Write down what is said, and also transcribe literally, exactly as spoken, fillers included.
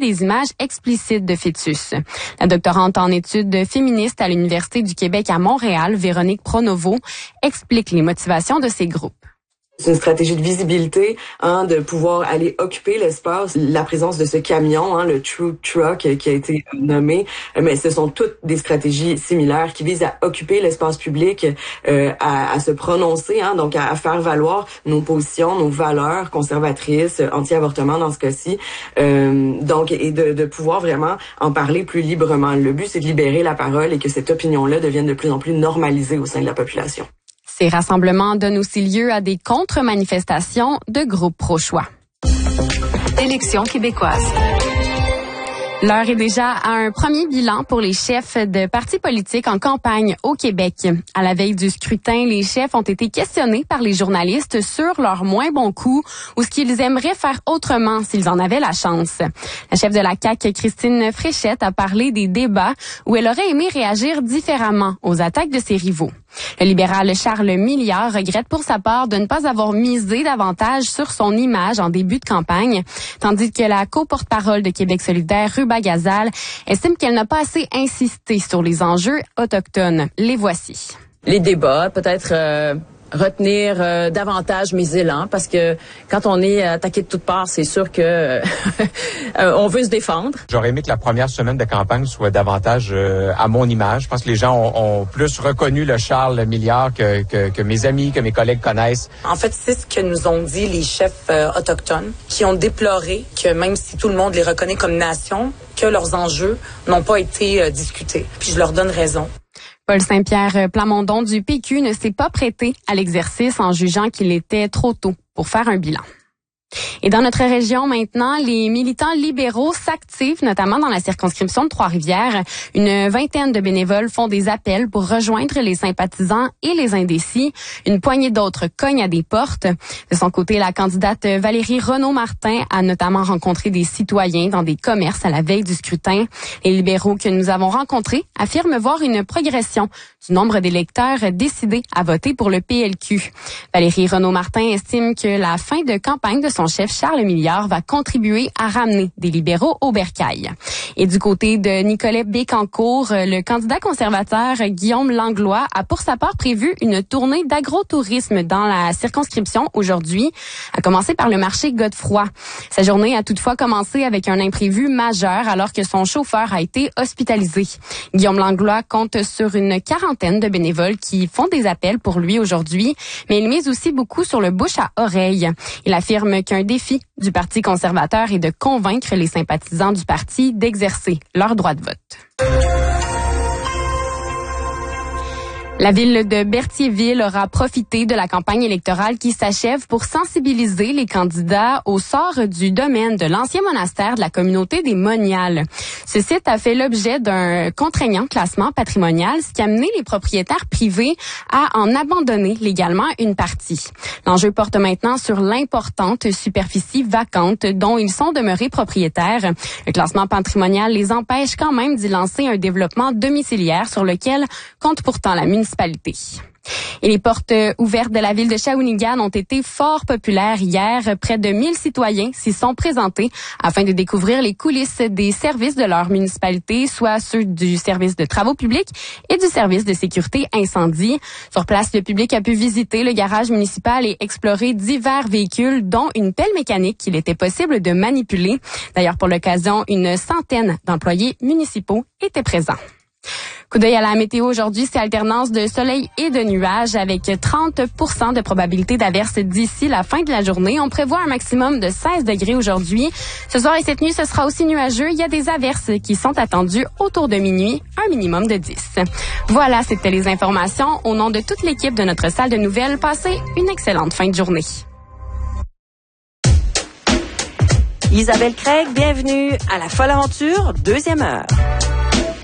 des images explicites de fœtus. La doctorante en études féministes à l'Université du Québec à Montréal, Véronique Pronovo, explique les motivations de ces groupes. C'est une stratégie de visibilité, hein, de pouvoir aller occuper l'espace. La présence de ce camion, hein, le True Truck qui a été nommé, mais ce sont toutes des stratégies similaires qui visent à occuper l'espace public, euh, à, à se prononcer, hein, donc à, à faire valoir nos positions, nos valeurs conservatrices, anti-avortement dans ce cas-ci, euh, donc et de, de pouvoir vraiment en parler plus librement. Le but, c'est de libérer la parole et que cette opinion-là devienne de plus en plus normalisée au sein de la population. Ces rassemblements donnent aussi lieu à des contre-manifestations de groupes pro-choix. Élections québécoises. L'heure est déjà à un premier bilan pour les chefs de partis politiques en campagne au Québec. À la veille du scrutin, les chefs ont été questionnés par les journalistes sur leurs moins bons coups ou ce qu'ils aimeraient faire autrement s'ils en avaient la chance. La chef de la C A Q, Christine Fréchette, a parlé des débats où elle aurait aimé réagir différemment aux attaques de ses rivaux. Le libéral Charles Milliard regrette pour sa part de ne pas avoir misé davantage sur son image en début de campagne, tandis que la co-porte-parole de Québec solidaire, Ruba Gazal, estime qu'elle n'a pas assez insisté sur les enjeux autochtones. Les voici. Les débats, peut-être euh, retenir euh, davantage mes élans, parce que quand on est attaqué de toutes parts, c'est sûr que euh, on veut se défendre. J'aurais aimé que la première semaine de campagne soit davantage euh, à mon image. Je pense que les gens ont, ont plus reconnu le Charles Milliard que, que, que mes amis, que mes collègues connaissent. En fait, c'est ce que nous ont dit les chefs euh, autochtones, qui ont déploré que même si tout le monde les reconnaît comme nation, que leurs enjeux n'ont pas été euh, discutés. Puis je leur donne raison. Paul Saint-Pierre Plamondon du P Q ne s'est pas prêté à l'exercice en jugeant qu'il était trop tôt pour faire un bilan. Et dans notre région maintenant, les militants libéraux s'activent, notamment dans la circonscription de Trois-Rivières. Une vingtaine de bénévoles font des appels pour rejoindre les sympathisants et les indécis. Une poignée d'autres cognent à des portes. De son côté, la candidate Valérie Renaud-Martin a notamment rencontré des citoyens dans des commerces à la veille du scrutin. Les libéraux que nous avons rencontrés affirment voir une progression du nombre d'électeurs décidés à voter pour le P L Q. Valérie Renaud-Martin estime que la fin de campagne de son chef Charles Milliard va contribuer à ramener des libéraux au bercail. Et du côté de Nicolet Bécancour, le candidat conservateur Guillaume Langlois a pour sa part prévu une tournée d'agrotourisme dans la circonscription aujourd'hui, à commencer par le marché Godefroy. Sa journée a toutefois commencé avec un imprévu majeur alors que son chauffeur a été hospitalisé. Guillaume Langlois compte sur une quarantaine de bénévoles qui font des appels pour lui aujourd'hui, mais il mise aussi beaucoup sur le bouche à oreille. Il affirme qu'un défi du Parti conservateur est de convaincre les sympathisants du parti d'exercer leur droit de vote. La ville de Berthierville aura profité de la campagne électorale qui s'achève pour sensibiliser les candidats au sort du domaine de l'ancien monastère de la communauté des Moniales. Ce site a fait l'objet d'un contraignant classement patrimonial, ce qui a amené les propriétaires privés à en abandonner légalement une partie. L'enjeu porte maintenant sur l'importante superficie vacante dont ils sont demeurés propriétaires. Le classement patrimonial les empêche quand même d'y lancer un développement domiciliaire sur lequel compte pourtant la municipalité. Et les portes ouvertes de la ville de Shawinigan ont été fort populaires hier. Près de mille citoyens s'y sont présentés afin de découvrir les coulisses des services de leur municipalité, soit ceux du service de travaux publics et du service de sécurité incendie. Sur place, le public a pu visiter le garage municipal et explorer divers véhicules, dont une pelle mécanique qu'il était possible de manipuler. D'ailleurs, pour l'occasion, une centaine d'employés municipaux étaient présents. Coup d'œil à la météo aujourd'hui, c'est alternance de soleil et de nuages avec trente pour cent de probabilité d'averse d'ici la fin de la journée. On prévoit un maximum de seize degrés aujourd'hui. Ce soir et cette nuit, ce sera aussi nuageux. Il y a des averses qui sont attendues autour de minuit, un minimum de dix. Voilà, c'était les informations. Au nom de toute l'équipe de notre salle de nouvelles, passez une excellente fin de journée. Isabelle Craig, bienvenue à la Folle Aventure, deuxième heure.